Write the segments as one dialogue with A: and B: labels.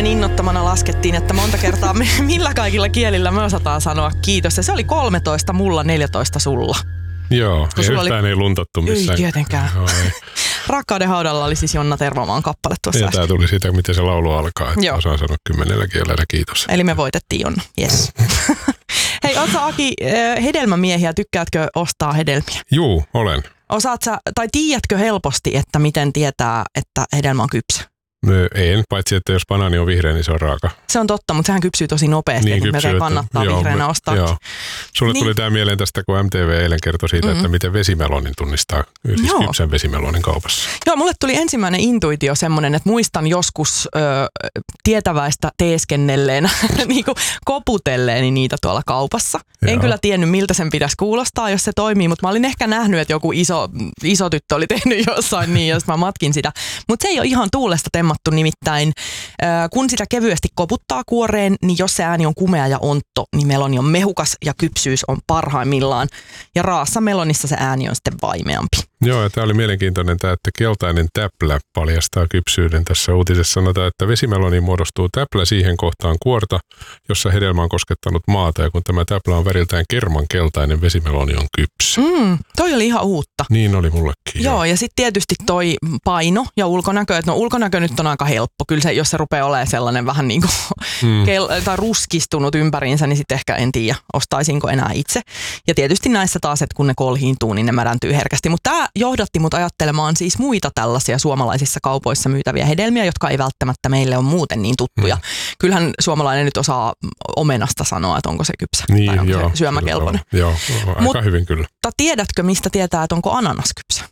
A: kuuntelijoiden innottamana laskettiin, että monta kertaa millä kaikilla kielillä me osataan sanoa kiitos. Ja se oli 13 mulla, 14 sulla.
B: Joo, yhtään ei luntattu missään.
A: Ei tietenkään. Rakkauden haudalla oli siis Jonna Tervomaan kappale tuossa.
B: Ja tämä tuli siitä, miten se laulu alkaa, että osaan sanoa 10 kielellä kiitos.
A: Eli me voitettiin, Jonna. Yes. Hei, ootko Aki hedelmämiehiä? Tykkäätkö ostaa hedelmiä?
B: Juu, olen.
A: Tiedätkö helposti, että miten tietää, että hedelmä on kypsä?
B: En, paitsi että jos banaani on vihreä, niin se on raaka.
A: Se on totta, mutta sehän kypsyy tosi nopeasti, niin että me kannattaa vihreänä ostaa. Joo.
B: Sulle tuli tämä mieleen tästä, kun MTV eilen kertoi siitä, että miten vesimelonin tunnistaa, siis kypsän vesimelonin kaupassa. Joo, mulle tuli ensimmäinen intuitio semmoinen, että muistan joskus tietäväistä teeskennelleenä, niin kuin koputelleeni niitä tuolla kaupassa. En kyllä tiennyt, miltä sen pitäisi kuulostaa, jos se toimii, mutta mä olin ehkä nähnyt, että joku iso tyttö oli tehnyt jossain niin, jos mä matkin sitä. Mutta se ei ole ihan tuulesta temmattu, nimittäin kun sitä kevyesti koputtaa kuoreen, niin jos se ääni on kumea ja ontto, niin meloni on mehukas ja kypsyys on parhaimmillaan. Ja raassa melonissa se ääni on sitten vaimeampi. Joo, ja tämä oli mielenkiintoinen tämä, että keltainen täplä paljastaa kypsyyden. Tässä uutisessa sanotaan, että vesimeloniin muodostuu täplä siihen kohtaan kuorta, jossa hedelmä on koskettanut maata. Ja kun tämä täplä on väriltään kermankeltainen, vesimeloni on kypsä.
A: Toi oli ihan uutta.
B: Niin oli mullekin.
A: Joo, ja sitten tietysti toi paino ja ulkonäkö. Että ulkonäkö nyt on aika helppo. Kyllä se, jos se rupeaa olemaan sellainen vähän niin kuin tai ruskistunut ympäriinsä, niin sitten ehkä en tiedä, ostaisinko enää itse. Ja tietysti näissä taas, että kun ne kolhiintuu, niin ne märäntyy herkästi. Mutta tämä johdatti mut ajattelemaan siis muita tällaisia suomalaisissa kaupoissa myytäviä hedelmiä, jotka ei välttämättä meille ole muuten niin tuttuja. Kyllähän suomalainen nyt osaa omenasta sanoa, että onko se kypsä tai onko se syömäkelpoinen.
B: Joo, aika hyvin kyllä.
A: Mutta tiedätkö, mistä tietää, että onko ananas kypsä?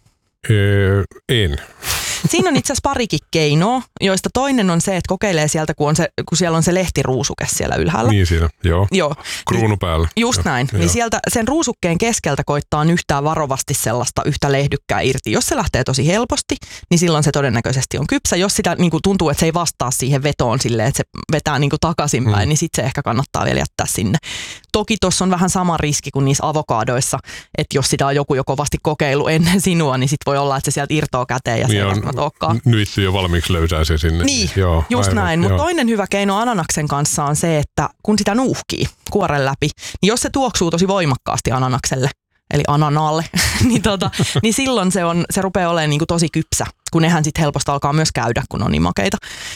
B: En.
A: Siinä on itse asiassa parikin keinoa, joista toinen on se, että kokeilee sieltä, kun siellä on se lehtiruusuke siellä ylhäällä.
B: Niin siinä, joo. Kruunu päällä.
A: Just näin. Niin sieltä sen ruusukkeen keskeltä koittaa yhtään varovasti sellaista yhtä lehdykkää irti. Jos se lähtee tosi helposti, niin silloin se todennäköisesti on kypsä. Jos sitä niin kuin tuntuu, että se ei vastaa siihen vetoon silleen, että se vetää niin kuin takaisinpäin, niin sitten se ehkä kannattaa vielä jättää sinne. Toki tuossa on vähän sama riski kuin niissä avokaadoissa, että jos sitä on joku jo kovasti kokeilu ennen sinua, niin sitten voi olla, että se sieltä irtoaa käteen ja se ei välttämättä olekaan.
B: Nyitty jo valmiiksi löysää se sinne.
A: Niin, just näin. Mutta toinen hyvä keino ananaksen kanssa on se, että kun sitä nuuhkii kuoren läpi, niin jos se tuoksuu tosi voimakkaasti ananakselle, eli ananaalle, niin silloin se rupeaa olemaan niinku tosi kypsä, kun nehän sitten helposti alkaa myös käydä, kun on niin makeita.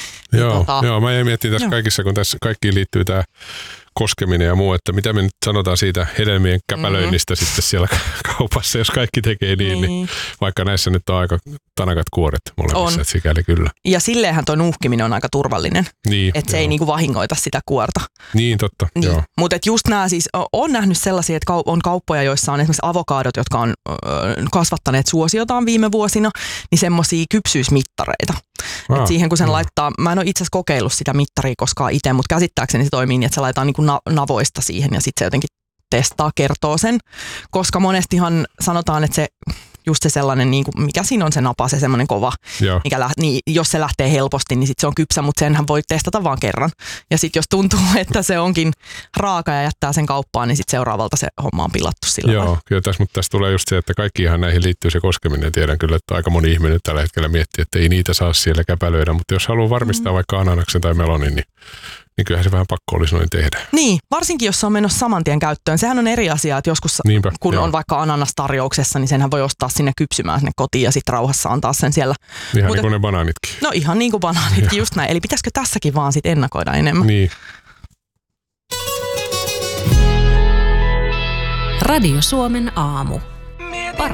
B: Joo, mä jäin miettimään tässä kaikissa, kun tässä kaikkiin liittyy tämä koskeminen ja muu, että mitä me nyt sanotaan siitä hedelmien käpälöinnistä sitten siellä kaupassa, jos kaikki tekee niin vaikka näissä nyt on aika tanakat kuoret molemmissa, että sikäli kyllä.
A: Ja silleenhän tuo nuuhkiminen on aika turvallinen, että se ei niinku vahingoita sitä kuorta.
B: Niin, totta.
A: Niin. Mutta just nämä siis, on nähnyt sellaisia, että on kauppoja, joissa on esimerkiksi avokaadot, jotka on kasvattaneet suosiotaan viime vuosina, niin semmoisia kypsyysmittareita. Et siihen kun sen laittaa, mä en ole itse asiassa kokeillut sitä mittaria koskaan itse, mutta käsittääkseni se toimii niin, että se laitetaan niin kuin navoista siihen ja sitten se jotenkin kertoo sen. Koska monestihan sanotaan, että se just se sellainen, niin kuin, mikä siinä on se napa, se semmoinen kova, mikä niin, jos se lähtee helposti, niin sitten se on kypsä, mutta senhän voi testata vaan kerran. Ja sitten jos tuntuu, että se onkin raaka ja jättää sen kauppaan, niin sitten seuraavalta se homma on pilattu sillä
B: tavalla. Joo, kyllä mutta tässä tulee just se, että kaikki ihan näihin liittyy se koskeminen. Tiedän kyllä, että aika moni ihminen tällä hetkellä miettii, että ei niitä saa siellä käpälöidä, mutta jos haluaa varmistaa vaikka ananaksen tai melonin, niin kyllähän se vähän pakko olisi noin tehdä. Niin,
A: varsinkin jos se on menossa saman tien käyttöön. Sehän on eri asia, että joskus kun on vaikka ananastarjouksessa, niin senhän voi ostaa sinne kypsymään sinne kotiin ja sitten rauhassa antaa sen siellä.
B: Ihan niin kuin ne banaanitkin.
A: No ihan niin kuin banaanitkin, just näin. Eli pitäisikö tässäkin vaan sitten ennakoida enemmän?
B: Niin.
C: Radio Suomen aamu.